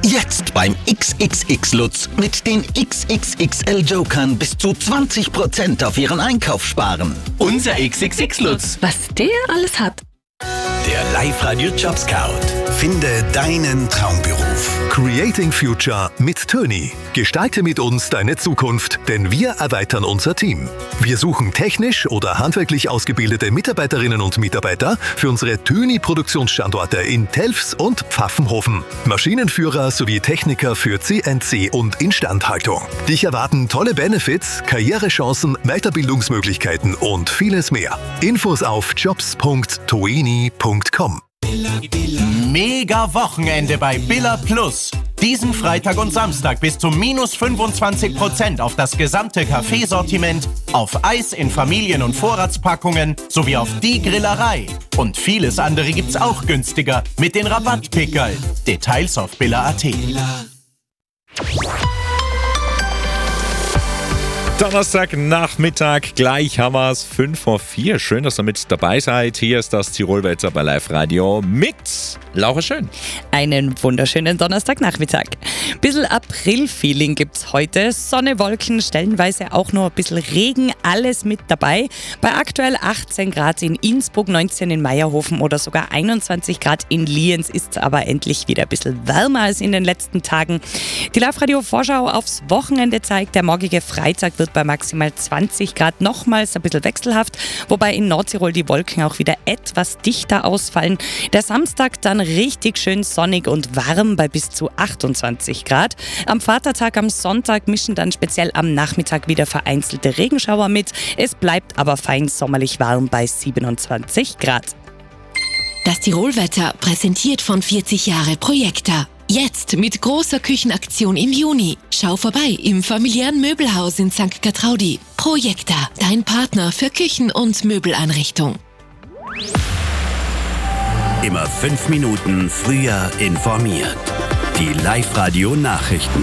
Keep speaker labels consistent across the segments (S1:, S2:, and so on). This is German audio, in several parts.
S1: Jetzt beim XXX Lutz mit den XXXL Jokern bis zu 20% auf Ihren Einkauf sparen.
S2: Unser XXX Lutz.
S3: Was der alles hat.
S1: Der Live-Radio Job Scout. Finde deinen Traumberuf.
S4: Creating Future mit Töni. Gestalte mit uns deine Zukunft, denn wir erweitern unser Team. Wir suchen technisch oder handwerklich ausgebildete Mitarbeiterinnen und Mitarbeiter für unsere Töni-Produktionsstandorte in Telfs und Pfaffenhofen. Maschinenführer sowie Techniker für CNC und Instandhaltung. Dich erwarten tolle Benefits, Karrierechancen, Weiterbildungsmöglichkeiten und vieles mehr. Infos auf jobs.toeni.com.
S2: Mega Wochenende bei Billa Plus. Diesen Freitag und Samstag bis zu minus 25% auf das gesamte Kaffeesortiment, auf Eis in Familien- und Vorratspackungen sowie auf die Grillerei. Und vieles andere gibt's auch günstiger mit den Rabattpickerl. Details auf billa.at.
S5: Donnerstagnachmittag, gleich haben wir es 5:04. Schön, dass ihr mit dabei seid. Hier ist das Tirolwetter bei Live Radio mit Laura Schön.
S3: Einen wunderschönen Donnerstagnachmittag. Bisschen April-Feeling gibt's heute. Sonne, Wolken, stellenweise auch nur ein bisschen Regen, alles mit dabei. Bei aktuell 18 Grad in Innsbruck, 19 in Meierhofen oder sogar 21 Grad in Lienz ist es aber endlich wieder ein bisschen wärmer als in den letzten Tagen. Die Live-Radio-Vorschau aufs Wochenende zeigt, der morgige Freitag wird bei maximal 20 Grad nochmals ein bisschen wechselhaft, wobei in Nordtirol die Wolken auch wieder etwas dichter ausfallen. Der Samstag dann richtig schön sonnig und warm bei bis zu 28 Grad. Am Vatertag am Sonntag mischen dann speziell am Nachmittag wieder vereinzelte Regenschauer mit. Es bleibt aber fein sommerlich warm bei 27 Grad.
S6: Das Tirolwetter präsentiert von 40 Jahre Projekta. Jetzt mit großer Küchenaktion im Juni. Schau vorbei im familiären Möbelhaus in St. Gertraudi. Projekta, dein Partner für Küchen- und Möbeleinrichtung.
S1: Immer 5 Minuten früher informiert. Die Live-Radio-Nachrichten.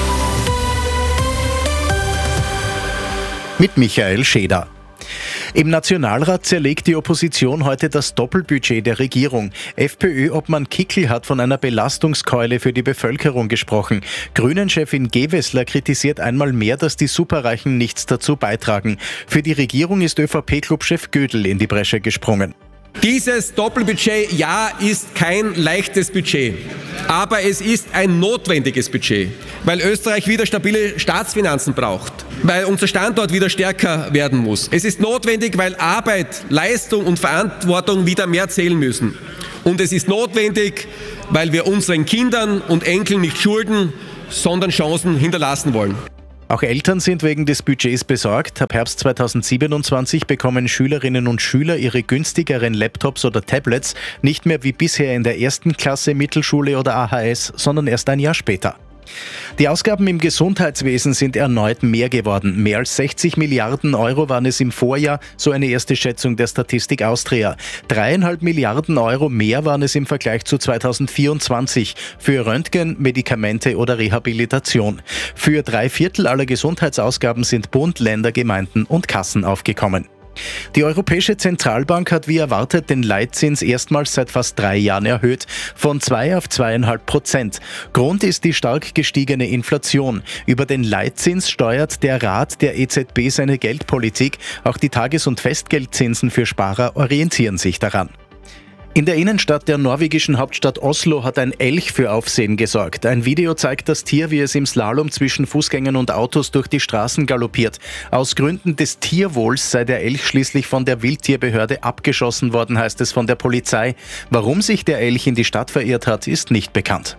S7: Mit Michael Scheder. Im Nationalrat zerlegt die Opposition heute das Doppelbudget der Regierung. FPÖ-Obmann Kickl hat von einer Belastungskeule für die Bevölkerung gesprochen. Grünen-Chefin Gewessler kritisiert einmal mehr, dass die Superreichen nichts dazu beitragen. Für die Regierung ist ÖVP-Clubchef Gödel in die Bresche gesprungen.
S8: Dieses Doppelbudget, ja, ist kein leichtes Budget, aber es ist ein notwendiges Budget, weil Österreich wieder stabile Staatsfinanzen braucht, weil unser Standort wieder stärker werden muss. Es ist notwendig, weil Arbeit, Leistung und Verantwortung wieder mehr zählen müssen. Und es ist notwendig, weil wir unseren Kindern und Enkeln nicht Schulden, sondern Chancen hinterlassen wollen.
S7: Auch Eltern sind wegen des Budgets besorgt. Ab Herbst 2027 bekommen Schülerinnen und Schüler ihre günstigeren Laptops oder Tablets nicht mehr wie bisher in der 1. Klasse, Mittelschule oder AHS, sondern erst ein Jahr später. Die Ausgaben im Gesundheitswesen sind erneut mehr geworden. Mehr als 60 Milliarden Euro waren es im Vorjahr, so eine erste Schätzung der Statistik Austria. 3,5 Milliarden Euro mehr waren es im Vergleich zu 2024 für Röntgen, Medikamente oder Rehabilitation. Für 3/4 aller Gesundheitsausgaben sind Bund, Länder, Gemeinden und Kassen aufgekommen. Die Europäische Zentralbank hat wie erwartet den Leitzins erstmals seit fast 3 Jahren erhöht, von 2 auf 2,5%. Grund ist die stark gestiegene Inflation. Über den Leitzins steuert der Rat der EZB seine Geldpolitik. Auch die Tages- und Festgeldzinsen für Sparer orientieren sich daran. In der Innenstadt der norwegischen Hauptstadt Oslo hat ein Elch für Aufsehen gesorgt. Ein Video zeigt das Tier, wie es im Slalom zwischen Fußgängern und Autos durch die Straßen galoppiert. Aus Gründen des Tierwohls sei der Elch schließlich von der Wildtierbehörde abgeschossen worden, heißt es von der Polizei. Warum sich der Elch in die Stadt verirrt hat, ist nicht bekannt.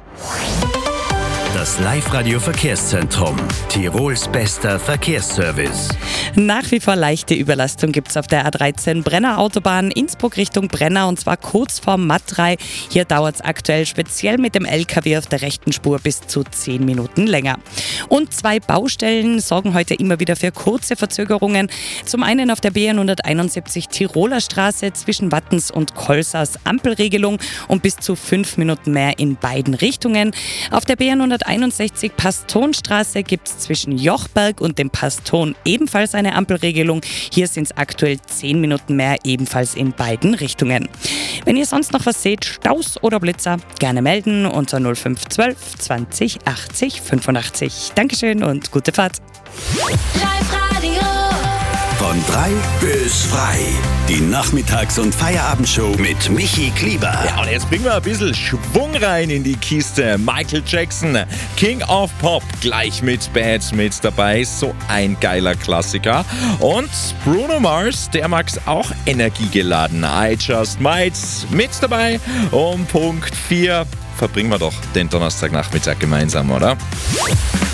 S1: Das Live-Radio-Verkehrszentrum. Tirols bester Verkehrsservice.
S3: Nach wie vor leichte Überlastung gibt es auf der A13 Brenner Autobahn Innsbruck Richtung Brenner und zwar kurz vor Matrei. Hier dauert es aktuell speziell mit dem LKW auf der rechten Spur bis zu 10 Minuten länger. Und 2 Baustellen sorgen heute immer wieder für kurze Verzögerungen. Zum einen auf der B171 Tiroler Straße zwischen Wattens und Kolsas Ampelregelung und bis zu 5 Minuten mehr in beiden Richtungen. Auf der B171 A161 Pastonstraße gibt es zwischen Jochberg und dem Paston ebenfalls eine Ampelregelung. Hier sind es aktuell 10 Minuten mehr, ebenfalls in beiden Richtungen. Wenn ihr sonst noch was seht, Staus oder Blitzer, gerne melden unter 0512 20 80 85. Dankeschön und gute Fahrt.
S9: Live-Radio.
S1: Von 3 bis frei. Die Nachmittags- und Feierabendshow mit Michi Klieber.
S5: Ja, und jetzt bringen wir ein bisschen Schwung rein in die Kiste. Michael Jackson, King of Pop, gleich mit Bad mit dabei. So ein geiler Klassiker. Und Bruno Mars, der mag's auch energiegeladen. I Just Might mit dabei. Um Punkt 4 verbringen wir doch den Donnerstagnachmittag gemeinsam, oder?